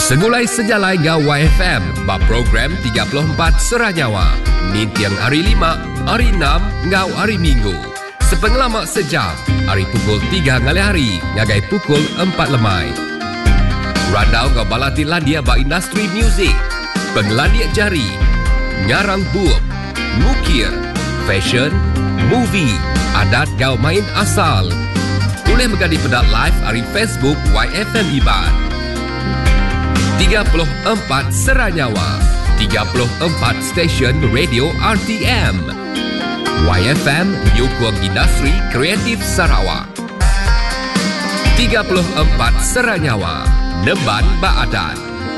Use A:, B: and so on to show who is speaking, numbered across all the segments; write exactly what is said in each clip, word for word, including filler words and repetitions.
A: Segulai sejalai ngau Y F M, bab program tiga puluh empat Seranyawa. Ni tiang hari lima, hari enam, ngau hari minggu. Sepengelamak sejam, hari pukul tiga ngali hari, ngagai pukul empat lemai. Randau ngau balati landia ba industri muzik, penglandia jari, ngarang buuk, mukir, fashion, movie, adat ngau main asal. Boleh menggadi pedak live hari Facebook Y F M Iban. tiga puluh empat Seranyawa, tiga puluh empat stesen radio R T M. Y F M menyokong industri kreatif Sarawak. tiga puluh empat Seranyawa, Nemban Baadan.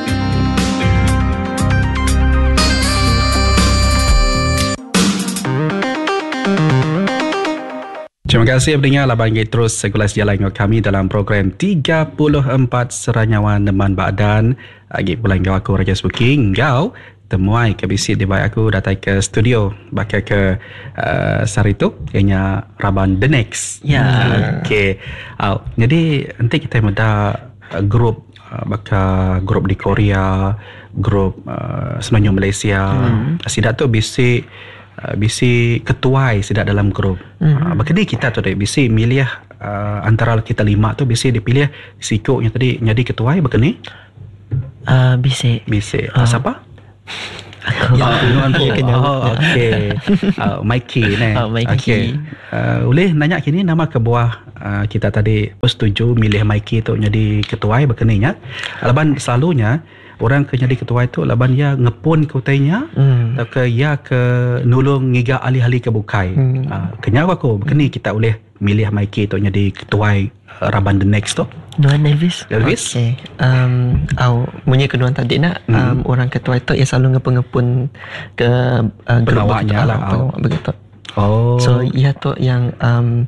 B: Terima kasih pendengar lah bagi terus segala sejalan dengan kami dalam program tiga puluh empat Seranyawa Nemban Baadan. Lagi pula ngau aku Raja Sbuking. Ngau temuai ke bisik di baik aku datang ke studio bakal ke uh, Sarito ianya Raban The Next.
C: Ya. Yeah.
B: Okey. Uh, jadi nanti kita menda uh, grup uh, bakal grup di Korea, grup uh, Semenanjung Malaysia. Hmm. Sidak tu bisik Uh, bisi ketuai sidak dalam grup. Mm-hmm. Uh, Bagi kita tu dek bisi milih uh, antara kita lima tu bisi dipilih sikoknya tadi jadi ketuai begini.
C: Uh, bisi.
B: Bisi.
C: Uh.
B: Uh, siapa?
C: Aku.
B: Oh, oh okey. Uh, Mikey ni.
C: Oh, Mikey.
B: Okey. Uh, boleh nanya kini nama kebuah uh, kita tadi setuju milih Mikey tu jadi ketuai begininya. Laban selalunya orang ke jadi ketua itu laban ia ngepun ke utainya hmm. atau ke ia ke nulung ngiga ahli-ahli ke bukai. Hmm. Uh, kenyawa aku begini kita boleh milih Mikey tu jadi ketua uh, Raban The Next tu.
C: Nuan Elvis.
B: Elvis.
C: Okey. Um au munyi kedua tadi nak hmm. um, orang ketua itu yang selalu ngepun-ngepun ke uh,
B: pengawaknya lah.
C: Pengawak begitu.
B: Oh.
C: So ia tu yang um,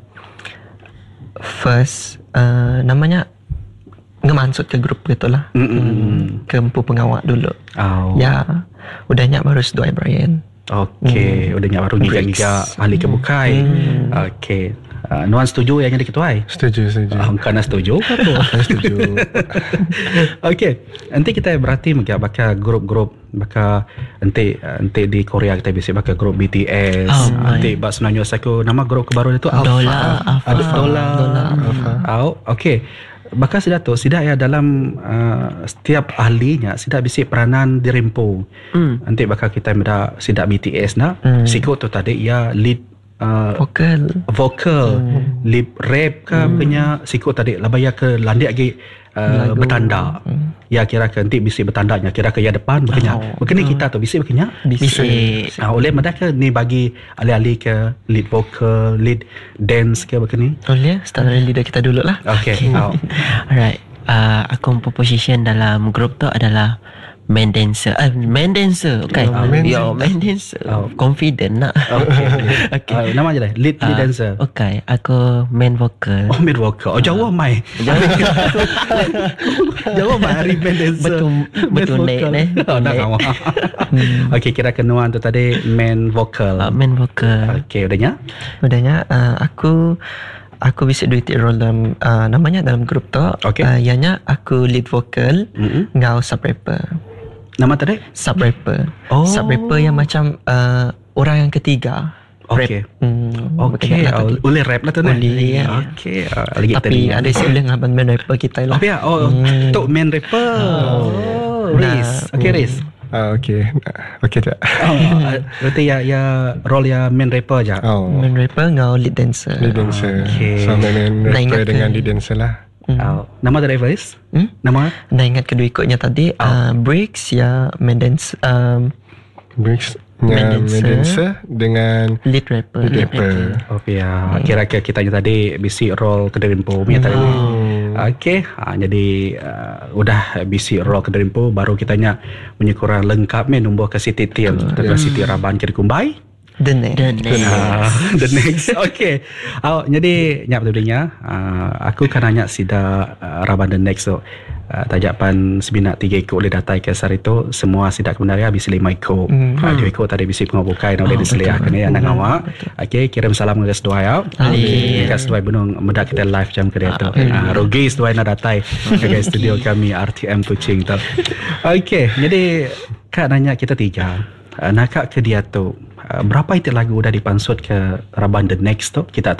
C: first uh, namanya ngemansut ke grup gitulah. Hmm, ke empu pengawak dulu.
B: Oh.
C: Ya. Udahnya baru Sedoi Brian.
B: Okey, hmm. udahnya baru giga-giga ahli ke bukai. Hmm. Okey. Uh, Nuan setuju yang jadi ketua?
D: Setuju, setuju.
B: Ah, kerana setuju ke tu?
D: Setuju.
B: Okey. Nanti kita berarti mungkin bakal grup-grup bakal nanti nanti di Korea kita bisa bakal grup B T S.
C: Oh,
B: nanti bak sebenarnya aku nama grup kebaru itu Alpha.
C: Dola, Alpha.
B: Dola.
C: Dola.
B: Oh, okey. Bakal sidak tu, sidak ya dalam uh, setiap ahlinya, sidak bisi peranan dirempu. Mm. Nanti bakal kita meda sidak B T S na. Mm. Sikut tu tadi ia lead uh,
C: vokal,
B: vokal, mm. lead rap ke mm. punya sikut tadi. Labaya ke landik lagi uh, bertanda. Mm. Ya kira ke nanti bisi bertandanya, kira ke ya depan begini. Oh. Begini oh. kita tu bisi begini.
C: Bisi.
B: Ah, oleh meda ke ni bagi ahli-ahli ke lead vokal, lead dance ke begini.
C: Boleh, start dari leader kita dulu lah.
B: Okay. Oh.
C: Alright. Uh, aku position dalam grup tu adalah main dancer. Ah, main dancer. Okay.
B: Oh,
C: main Yo, main dancer. Oh. Confident nak.
B: Okay. Okay. Uh, nama je lah. Lead, lead uh, dancer.
C: Okay. Aku main vocal.
B: Oh, main vocal. Oh, Jawa uh. mai. Jawa mai hari main dancer.
C: Betul. Betul naik ni.
B: Oh, nak kamu. Okay, kira kenuan tu tadi main vocal.
C: Uh, main vocal.
B: Okay, udahnya?
C: Udahnya. Uh, aku Aku bisa duit role dalam uh, namanya dalam grup tu.
B: Okay.
C: Uh, ianya aku lead vocal, mm-hmm. ngau sub rapper.
B: Nama tadi?
C: Sub rapper.
B: Oh.
C: Sub rapper yang macam uh, orang yang ketiga.
B: Okay.
C: Rap. Hmm,
B: okay. Oh, boleh rap lah tu ni.
C: Boleh. Ya.
B: Okay. Uh, lagi
C: tapi ada sila ngaban main rapper kita lah.
B: Oh ya. Oh, hmm. tu main rapper. Oh. oh. Riz. Okay, hmm. Riz.
D: Ah, okay. Okay tak?
B: Oh, berarti ya ya role ya main rapper aja.
D: Oh.
C: Main rapper ngau lead dancer.
D: Lead dancer.
B: Okay.
D: So main rapper dengan lead dancer lah.
B: Mm. Oh. Nama dari Riz? Hmm? Nama?
C: Dah ingat kedua ikutnya tadi. Oh. Uh, Briggs ya main dancer. Um,
D: Briggs main dancer, dancer dengan
C: lead rapper.
D: Lead rapper.
B: Oh ya. Hmm. Kira-kira kita tadi bisi role kederimpu punya tadi. Hmm. Okey, ha, jadi uh, udah bisi role kederimpu baru kitanya punya kurang lengkap ni nombor ke City Team. Kita ke City Raban Kiri Kumbai.
C: The next. The next.
B: Uh, the next. Okey. Oh, jadi nyap tadinya uh, aku kan nanya sida uh, Raban The Next tu. uh, tajapan sebinak tiga ekor oleh datai ke sar itu semua sidak kebenaran bisi lima ekor.
E: Hmm.
B: Uh, dua ekor tadi bisi pengobukai oleh
C: Oh,
B: diseliah
C: betul.
B: kena yang nang awak. Okey, kirim salam ke seduai ya.
C: Ali.
B: Ke seduai benung medak kita live jam ke dia tu.
C: Ali.
B: Uh, rugi seduai na datai ke studio kami R T M Kuching tu. Okey, jadi Kak nanya kita tiga. Uh, nak Kak ke dia tu. Uh, berapa itu lagu dah dipansut ke Raban The Next tu kita tu?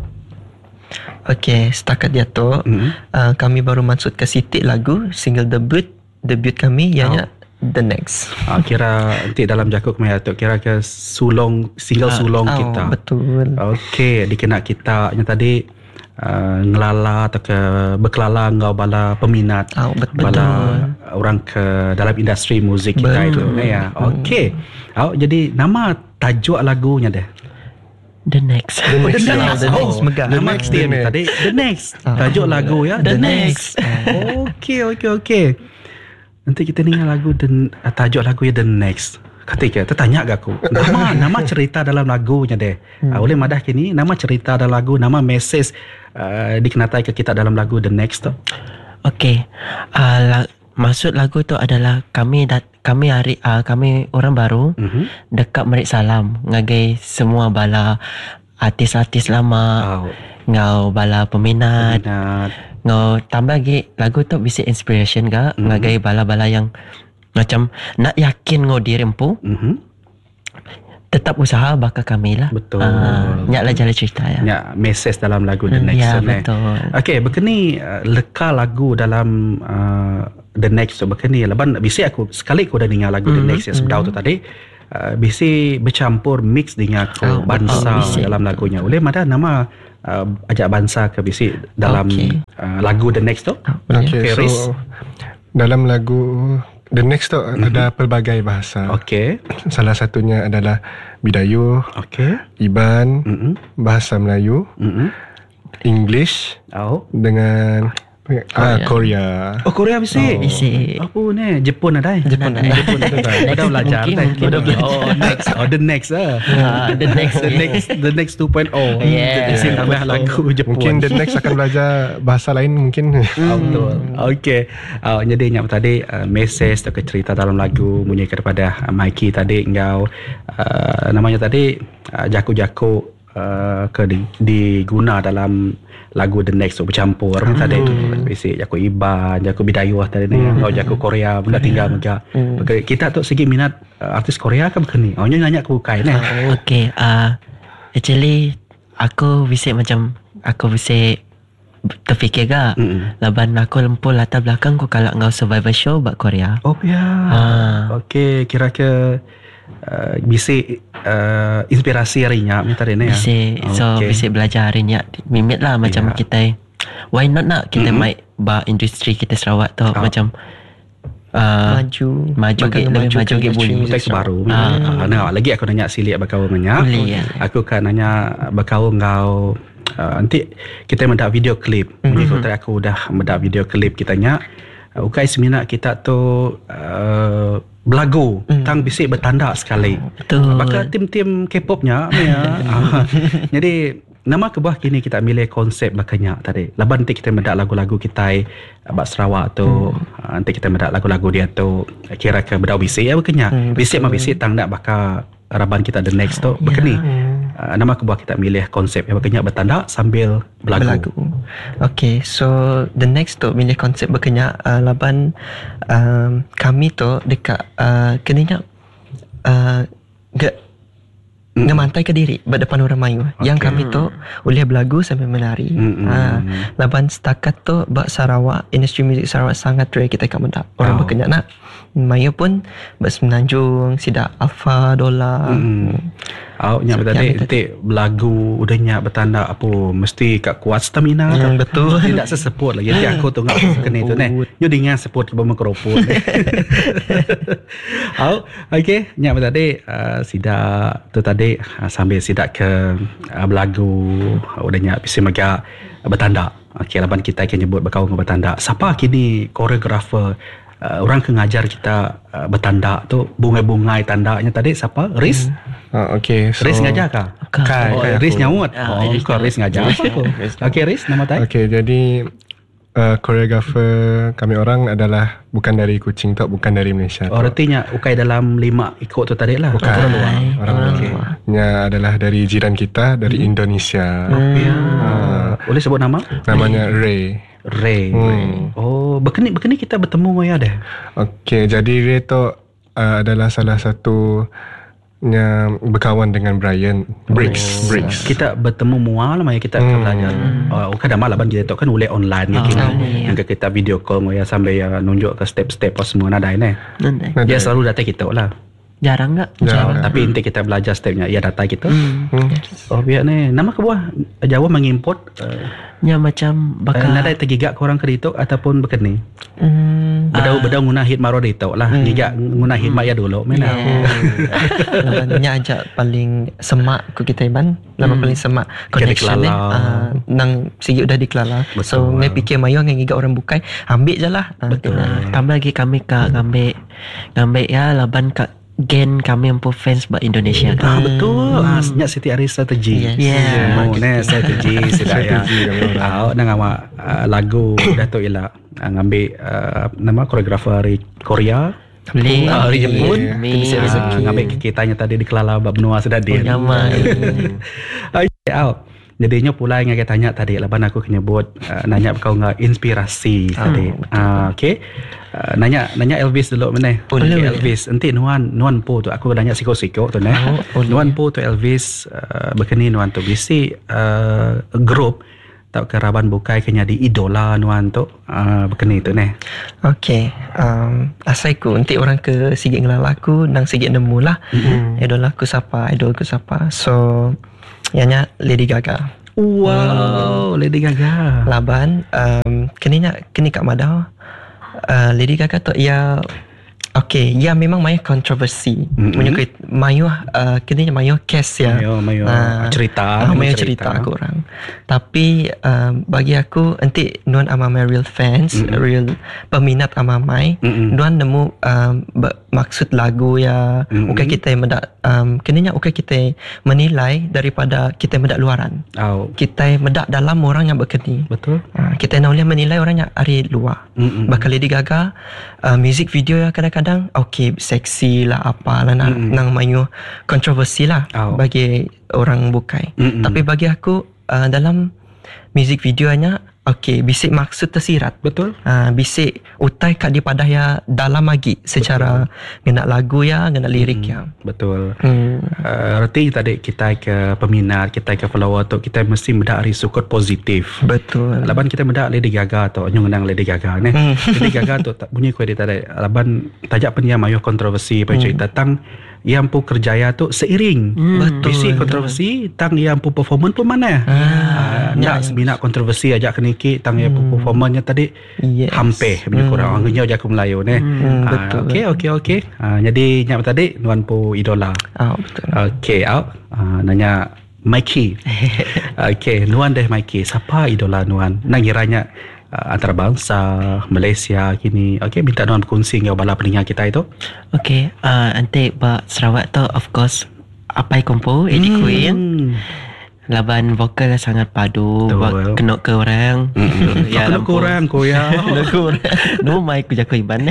E: Okay, setakat dia tu
B: Hmm.
E: uh, kami baru masuk ke sitik lagu single debut debut kami ianya The Next.
B: Ah, kira nanti dalam jakuk kami tu kira ke sulong single sulong
E: Oh,
B: kita.
E: betul.
B: Okey, dikena kita yang tadi uh, ngelala atau ke berkelala ngau bala peminat.
E: Oh, betul.
B: Bala orang ke dalam industri muzik kita itu
E: Betul.
B: ya. Okey. Oh, jadi nama tajuk lagunya deh.
C: The Next.
E: The Next.
B: The
E: Oh,
B: Next.
E: The Next. Megah.
B: Nama
D: Next,
B: kita
D: The Next.
B: tadi The Next.
E: Ah.
B: Tajuk lagu ya
C: The Next.
B: Okey, okey, okey. Nanti kita dengar lagu the, tajuk lagu ya The Next. Ketika tertanya gak aku nama nama cerita dalam lagunya deh. Hmm. Uh, oleh madah kini nama cerita dalam lagu, nama mesej uh, dikenatai ke kita dalam lagu The Next tu.
C: Okey. Uh, la- maksud lagu tu adalah kami dat kami hari uh, kami orang baru
B: Mhm.
C: dekat Merik Salam ngagai semua bala artis-artis lama,
B: Oh,
C: ngau bala peminat,
B: minat.
C: ngau tambah lagi lagu tu bisa inspiration ga
B: Mhm.
C: ngagai bala-bala yang macam nak yakin ngau diri empu,
B: Mhm.
C: tetap usaha bakal kami lah.
B: Betul.
C: Uh, nyak lah jalan cerita ya.
B: Ya, mesej dalam lagu The
C: Hmm,
B: Next
C: ya,
B: tu, eh.
C: betul.
B: Okey, berkeni uh, leka lagu dalam uh, The Next tu berkeni leban bisi aku sekali aku dah dengar lagu The
C: Mhm,
B: Next yang sebedau tu tadi uh, bisi bercampur mix dengan aku
C: Oh,
B: bangsa
C: oh, bisi.
B: dalam lagunya. Oleh mana nama uh, ajak bangsa ke bisi dalam
C: Okey.
B: uh, lagu The Next tu?
D: Okay,
B: Okay, Riz.
D: so dalam lagu The Next tu mm-hmm. ada pelbagai bahasa.
B: Okey.
D: Salah satunya adalah Bidayuh,
B: Okey.
D: Iban,
B: Mhm.
D: bahasa Melayu,
B: Mhm.
D: English
B: Oh.
D: dengan ah, Korea.
B: Oh, Korea bisi.
C: Oh, bisi.
B: Apa ni? Jepun ada.
E: Jepun
C: Nak-
E: ada.
B: Jepun ada.
C: Next
B: Dah belajar
C: mungkin,
B: dah.
C: mungkin.
B: Dah belajar. Oh, next. Oh, the next ah.
C: Ah, the next.
B: the next the next two point oh.
C: Yes.
B: Isi tambah lagu Jepun.
D: Mungkin The Next akan belajar bahasa lain mungkin.
B: Oh, betul. Okey. Uh, jadi ingat tadi uh, mesej atau cerita dalam lagu bunyi kepada uh, Mikey tadi engkau uh, namanya tadi uh, jaku-jaku uh, ke di, diguna dalam lagu The Next tu bercampur hmm. tadi tu basic jaku Iban, jaku Bidayuh tadi ni, hmm. atau jaku Korea benda tinggal mega. Hmm. Kita tu segi minat uh, artis Korea kan begini. Oh nya nanya aku bukai ni.
C: Okay, uh, actually aku bisa macam aku bisa terfikir gak
B: Mm-mm.
C: laban aku lempu latar belakang aku kalau ngau survivor show buat Korea.
B: Oh ya.
C: Ah.
B: Okey, kira ke uh, bisa uh, inspirasi harinya minta dia ni ya.
C: Bisa so
B: Okey.
C: bisa belajar hari ni mimit lah macam
B: Ya.
C: kita why not nak kita
B: Mm-mm.
C: main ba industri kita Sarawak tu
B: Ah.
C: macam uh,
E: Maju
C: maju
E: Bakal
C: ke- lebih
E: maju
C: maju
E: ke
C: ke
E: industri
C: bunyi.
E: muzik
B: Teks baru.
C: Ah.
B: Ah, nah, lagi aku nanya silik bakau nanya.
C: Boleh, ya.
B: Aku kan nanya bakau ngau uh, nanti kita mendak video klip. Mm-hmm. Jadi aku udah mendak video klip kita nya. Uh, ukai seminat kita tu uh, belagu mm. tang bisik bertanda sekali.
C: Betul.
B: Bakal tim-tim K-popnya ya. Ah, jadi nama kebuah kini kita milih konsep bakanya tadi. Lepas nanti kita mendak lagu-lagu kita Abak Sarawak tu. Hmm. Nanti kita mendak lagu-lagu dia tu kira ke bedau bisik ya bakanya. Hmm, bisik mah bisik tang nak bakal Raban kita The Next tu bakani. Uh, nama kebuah kita milih konsep yang bakanya bertanda sambil belagu.
E: Berlagu. Okay, so the next tu milih konsep berkenyak uh, laban um, kami tu dekat uh, kenanya uh, ge
B: Mm.
E: ngemantai ke diri berdepan orang Melayu. Okay. Yang kami tu boleh berlagu sambil menari.
B: Mm-mm.
E: Ha, laban setakat tu bak Sarawak, industri muzik Sarawak sangat rare kita kat mendak. Orang
B: Oh.
E: berkenyak nak Melayu pun bersemenanjung, sidak Alfa, Dola.
B: Mm-mm. Oh, nyak
E: So,
B: bertanda
E: yang
B: nanti belagu udah nyak bertanda apa mesti kat kuat stamina
E: Hmm,
B: tu.
E: betul.
B: Tidak seseput lagi. Nanti aku tu ngak kena tu ni. Nyu dengan seput ke bawah mikrofon. Oh, okey. Nyak bertanda uh, sidak tu tadi uh, sambil sidak ke uh, belagu udah nyak bisa megak bertanda. Okey, laban kita akan nyebut berkawan dengan bertanda. Siapa kini koreografer uh, orang ke ngajar kita uh, bertanda tu bungai-bungai tandanya tadi siapa? Riz?
D: Ah, okay, so
B: Riz ngajar kah?
D: Kai,
B: Oh,
D: kai
B: Riz
D: aku.
B: nyawut.
C: Ah,
B: Oh,
C: Riz
B: kau Riz ngajar. Okey, Riz nama tak?
D: Okay, jadi uh, koreografer kami orang adalah bukan dari Kuching tu, bukan dari Malaysia.
B: Oh, artinya ukai dalam lima ikut tu tadi lah.
D: Bukan.
B: Orang luar.
D: Orang luar.
B: Okey.
D: Nya adalah dari jiran kita dari hmm. Indonesia.
B: Oh, ya.
D: Uh,
B: Boleh sebut nama?
D: namanya Ray.
B: Ray.
D: Hmm.
B: Oh, berkeni berkeni kita bertemu Moya dah.
D: Okey, jadi Ray tu uh, adalah salah satu nya berkawan dengan Brian Briggs.
B: Oh.
D: Briggs.
B: Kita bertemu mual lah kita akan
D: Hmm.
B: belajar. Oh, kan dah malam kita tu kan boleh online
C: Ah,
B: oh, kini.
C: iya.
B: Yang kita video call Moya sampai ya nunjuk ke step-step apa semua nada ini.
C: Nanti.
D: Ada.
B: Dia selalu datang kita lah.
C: Jarang tak?
D: Jarang.
B: Tapi inti kita belajar stepnya. Ia datang kita.
C: Hmm.
D: Hmm.
B: Oh biar ni. Nama kebuah Jawa mengimport. Uh,
C: Nya macam bakal.
B: nada tergigak korang ke itu ataupun berkeni.
E: Hmm.
B: Bedau bedau guna hit maro itu lah.
E: Hmm.
B: Gigak guna hit mak ya dulu. Mana?
E: Labannya ajak paling semak ku kita Iban. Lama
C: Hmm.
E: paling semak
B: Kira
E: connection ni.
B: dikelala.
E: Uh, nang sigi udah dikelala. So
B: Betul.
E: ngai fikir mayo ngai giga orang bukai, ambil je lah. Uh,
B: Betul.
C: Nah, tambah lagi kami kak ngambil ngambil ya laban kak gen kami empu fans buat Indonesia
B: Ah
C: kak.
B: betul. Ah senyak Siti Ari strategi.
E: Yes.
C: Yeah.
B: Oh, ni strategi sudah ya.
D: Strategi kami orang.
B: Ah, nang awak uh, lagu Datuk Ila uh, ngambil uh, nama koreografer dari Korea.
C: Boleh.
B: Ah, hari Jepun.
C: Boleh.
B: Ah,
C: Rezeki.
B: ngambil kitanya tadi di Kelala Bab Benua sudah dia.
C: Oh, nyaman.
B: Okay, out. Jadinya pula yang saya tanya tadi laban aku kenyebut uh, nanya kau nggak inspirasi tadi. Ah okey. Uh, nanya nanya Elvis dulu mana?
E: Boleh,
B: Okay,
E: boleh.
B: Elvis. Nanti nuan nuan po tu aku nanya siko-siko tu nah.
E: Oh, boleh.
B: Nuan po tu Elvis uh, berkeni nuan tu bisi uh, grup tak keraban bukai kenya di idola nuan tu uh, berkeni tu nah.
E: Okay, um, asai ku nanti orang ke sigit ngelalaku nang sigit nemu lah.
D: Hmm.
E: Idol aku siapa, idol aku siapa. So, ianya Lady Gaga.
B: Wow, Lady Gaga.
E: Laban, um, keninya keni kat Madau. Uh, Lady Gaga tu ia okay, ia memang mayu kontroversi.
B: Mm-mm.
E: Punya mayu uh, keninya mayu case ya.
B: Mayu mayu
E: Ah,
B: cerita,
E: ah,
B: mayu
E: mayu cerita aku orang. Tapi um, bagi aku nanti nuan ama my real fans,
B: Mm-mm.
E: real peminat ama mai,
B: Mm-mm.
E: nuan nemu um, be- maksud lagu ya.
B: Mm-mm.
E: Ukai kita mendak um, keninya ukai kita menilai daripada kita mendak luaran.
B: Oh,
E: Kita mendak dalam orang yang berkeni.
B: betul.
E: Ha, kita nak boleh menilai orang yang dari luar.
B: Mm-mm.
E: Bakal Lady Gaga uh, music video yang kadang-kadang okay seksi lah apa lah nang,
B: Mm-mm.
E: nang mayu kontroversi lah
B: Oh.
E: bagi orang bukai.
B: Mm-mm.
E: Tapi bagi aku uh, dalam music videonya okay bisik maksud tersirat.
B: Betul.
E: Uh, bisik utai kat di pada ya dalam lagi secara ngena lagu ya, ngena lirik ya.
B: Betul.
E: Hmm.
B: Uh, Reti tadi kita ke peminat, kita ke follower tu kita mesti mendak hari sukut positif.
E: Betul.
B: Laban kita mendak Lady Gaga tu, nyung nang Lady Gaga ni.
E: Hmm.
B: Lady Gaga tu tak bunyi kuih tadi. Laban tajak pen yang mayu kontroversi apa cerita tang yang pu kerjaya tu seiring.
C: Hmm.
E: Betul.
B: Bisi kontroversi tang yang pu performance pun mana?
E: Ah,
B: Ah, nak
E: ya.
B: seminat kontroversi ajak keniki tang yang pu
E: Hmm.
B: performance tadi
E: Yes.
B: hampir punya
E: Hmm.
B: kurang anggunya aja aku Melayu ni.
E: Hmm,
B: Ah,
E: betul.
B: okey okey okey. Ah, jadi nyap tadi nuan pu idola.
E: Ah, betul.
B: Okey, out. Uh, nanya Mikey. Okey, nuan deh Mikey. Siapa idola nuan? Nangiranya uh, antarabangsa, Malaysia kini. Okey, minta nuan berkongsi dengan bala pendengar kita itu.
C: Okay, uh, nanti buat Sarawak tu of course Apai Kompo, Eddie
B: Hmm.
C: Queen. Laban vokal sangat padu,
B: Betul.
C: buat kenok ke orang.
B: Ya, aku nak kurang kau ya.
C: Kenok ke orang. No mic ku jago Iban.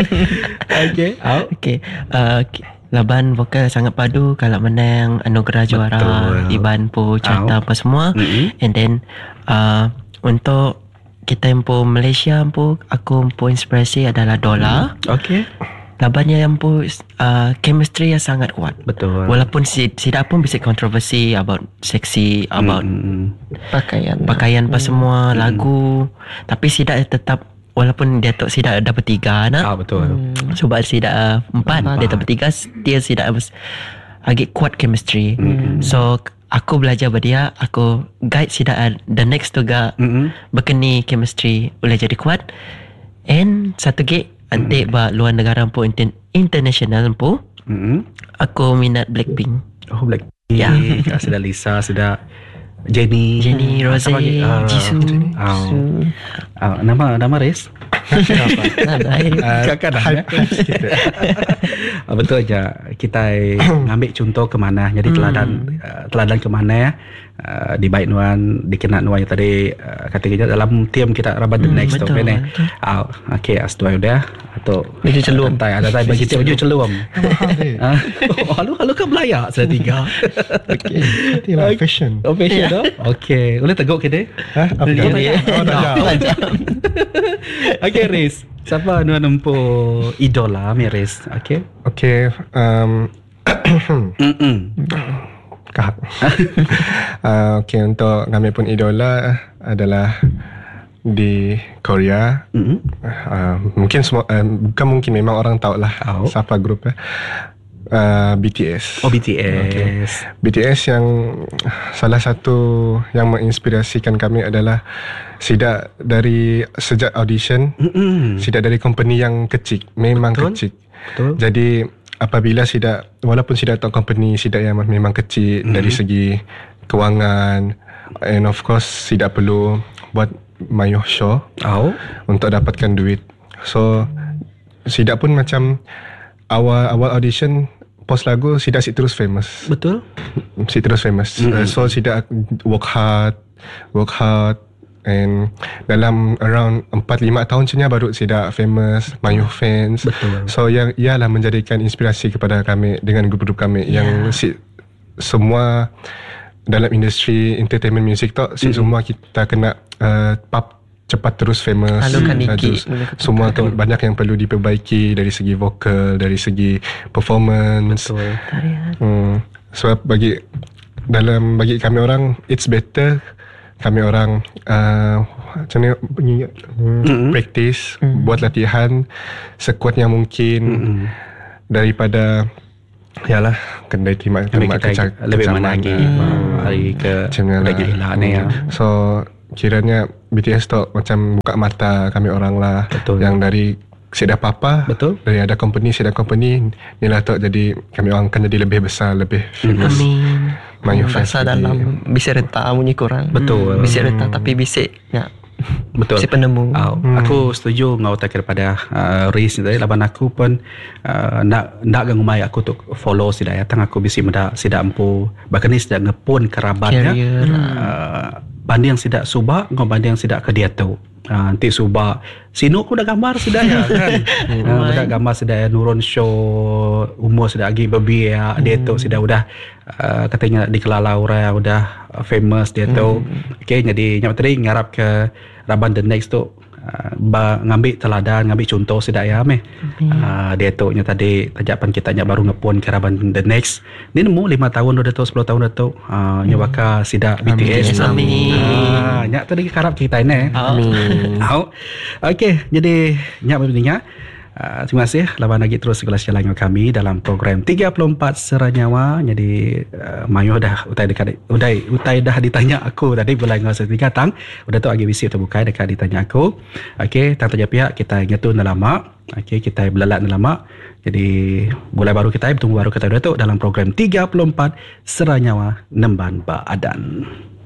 B: Okey, out.
C: Okay, uh, k- laban vokal sangat padu kalau menang anugerah juara
B: Betul.
C: Iban pu carta apa semua.
B: Mm-mm.
C: And then uh, untuk kita yang pu Malaysia pu aku pu inspirasi adalah Dola.
B: Okey.
C: Labannya yang pu uh, chemistry yang sangat kuat.
B: Betul.
C: Walaupun si, tidak pun bisa kontroversi about seksi, about
B: Mm-mm.
E: Pakaian.
C: pakaian apa semua, lagu, tapi Sidak tetap walaupun dia tak Sidak dapat tiga anak.
B: Ah, betul.
E: Hmm.
C: Sebab Sidak uh, empat,
E: Empat.
C: dia dapat tiga, dia Sidak uh, agak kuat chemistry.
B: Mm-mm.
C: So aku belajar pada dia, aku guide Sidak uh, the next juga
B: Mm-mm.
C: berkeni chemistry boleh jadi kuat. And satu gig nanti buat luar negara pun inter- international pun
B: Mm-mm.
C: aku minat Blackpink.
B: Oh, Black.
C: Ya.
B: Ah, sudah Lisa, sudah Jenny.
C: Jenny,
B: Ah,
C: Rose,
B: siapa lagi? Ah,
C: Jisoo.
B: Oh. Ah, nama nama Riz?
E: Nadai.
B: Kadang-kadang ya.
D: Hype sikit.
B: Ah, betul aja. Kita ngambil contoh ke mana. Jadi teladan uh, teladan ke mana uh, di baik nuan dikenal nuan yang tadi uh, katanya dalam tim kita Raban the
C: Hmm,
B: next tu
C: betul,
B: kan.
C: betul.
B: Ah, okey, asdua udah atau
E: Baju celum.
B: Tai ada tai bagi baju celum.
D: Mahal deh.
B: Ah, oh, halu halu kan belayak sudah tiga.
D: Okay. Itulah fashion.
B: Oh, fashion tu. Okey, boleh teguk ke dia?
D: Ha? Apa
E: Dia-
D: dah?
E: dia-
D: Oh, dah jauh.
B: Okey, Riz. Siapa nuan nempuh idola mi Riz? Okey.
D: Okay. Um,
B: Mm-mm.
D: kahak. uh, okay, untuk kami pun idola adalah di Korea.
B: Mm-mm.
D: Uh, mungkin semua, uh, bukan mungkin, memang orang tahu lah
B: Tahu.
D: siapa grupnya. Uh, B T S.
B: Oh, B T S.
D: B T S yang salah satu yang menginspirasikan kami adalah sidak dari sejak audition,
B: Mm-mm.
D: sidak dari company yang kecil, memang
B: Betul.
D: kecil.
B: Betul.
D: Jadi apabila sidak, walaupun sidak tahu company sidak yang memang kecil
B: Mhm.
D: dari segi kewangan, and of course sidak perlu buat mayuh show
B: Oh.
D: untuk dapatkan duit. So sidak pun macam awal awal audition post lagu sidak si terus famous.
B: Betul.
D: Si terus famous.
B: Mm-hmm.
D: Uh, so sidak work hard, work hard, and dalam around empat lima tahun macamnya baru sidak famous, mayuh fans.
B: Betul.
D: So yang ialah menjadikan inspirasi kepada kami dengan grup-grup kami yang si, semua dalam industri entertainment music tu si semua kita kena uh, pop cepat terus famous.
E: Halukan
D: Uh,
E: dikit.
D: terus semua kan banyak yang perlu diperbaiki dari segi vokal, dari segi performance.
B: Betul.
C: Tarian.
D: Hmm. Sebab bagi dalam bagi kami orang it's better kami orang uh, macam ni bunyi hmm,
B: Mm-mm.
D: practice, buat latihan sekuat yang mungkin
B: Mm-mm.
D: daripada yalah kena terima
B: Kami
D: terima
B: kita
D: keca-
B: lebih
D: kecaman.
B: mana lagi
D: Hmm.
B: hari ke
D: Macam ni lah.
B: lagi hilang ni ya.
D: Hmm. So kiranya B T S tu macam buka mata kami orang lah.
B: Betul.
D: Yang dari sedia apa-apa,
B: Betul.
D: dari ada company sedia company ni lah tu jadi kami orang akan jadi lebih besar, lebih famous.
C: Amin.
D: Mayuh fans
E: Bahasa
D: lagi.
E: dalam bisik retak bunyi kurang.
B: Betul.
E: Bisik retak tapi bisik ya.
B: Betul.
E: Bisik penemu.
B: Oh,
D: Hmm.
B: Aku setuju dengan otak daripada uh, Riz ni tadi. Laban aku pun uh, nak nak gangumai aku untuk follow sidak datang aku bisi medak sidak empu bahkan ni sidak ngepun kerabatnya.
E: Career lah.
B: Uh, banding sidak subak dengan banding sidak ke dia tu. Uh, nanti subak sinu aku dah gambar sudah ya kan. uh, dah gambar sudah ya, nurun show umur sudah lagi babi ya dia tu sudah udah uh, katanya dikelala orang udah uh, famous dia tu. Okey jadi nyap tadi ngarap ke Raban the next tu uh, ba, ngambil teladan ngambil contoh sudah ya meh. Uh, dia tu nya tadi tajapan kita nya baru ngepon ke Raban the next. Ni nemu lima tahun dah tu sepuluh tahun dah tu. Uh, nya baka sidak B T S.
C: Amin.
B: Ah, nyak tadi harap kita ni.
D: Amin.
B: Oh. Okey, jadi nyak berbincang. Uh, terima kasih lawan lagi terus kelas jalan dengan kami dalam program tiga puluh empat Seranyawa. Jadi uh, Mayu dah utai dekat utai utai dah ditanya aku tadi bulan ngau setiga tang. Udah tu agi visi terbuka dekat ditanya aku. Okey, tang tanya pihak kita nyetun lama. Okey, kita belalat lama. Jadi mulai baru kita bertunggu baru kita udah tu dalam program tiga puluh empat Seranyawa Nemban Ba Adan.